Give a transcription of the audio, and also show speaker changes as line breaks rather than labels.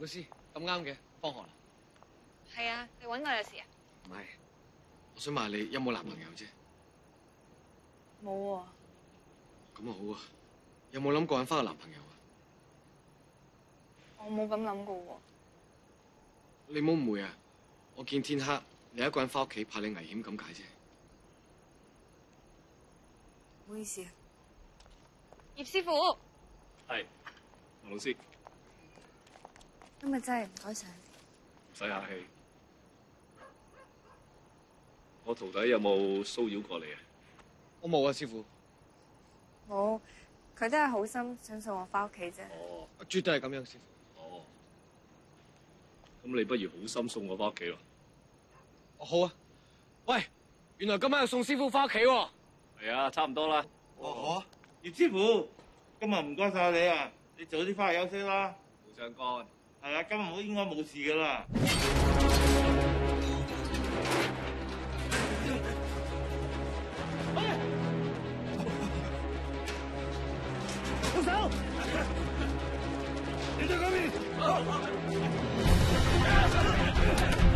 老師咁啱嘅，放學啦。
係啊，你揾我有事啊？
唔係，我想問下你有冇男朋友啫？
冇喎。
咁啊好啊，有冇諗過揾翻個男朋友啊？
我冇咁諗過喎。
你唔好誤會啊！我見天黑，你一個人翻屋企，怕你危險咁解啫。
唔好意思啊。葉師傅。
係，黃老師。
今日真係唔該晒。
唔使客氣。我徒弟有冇騷擾過你啊？
我冇啊，師傅。
冇，佢都係好心想送我翻屋企啫。
哦，
絕對係咁樣，師傅。
哦。咁你不如好心送我翻屋企咯。
好啊。喂，原來今晚要送師傅翻屋企喎。
係啊，差唔多啦。
哦，葉師傅，今日唔該晒你啊！你早啲翻去休息啦。
冇相干。
係啊，今日應該冇事噶啦。
動手！你在嗰邊。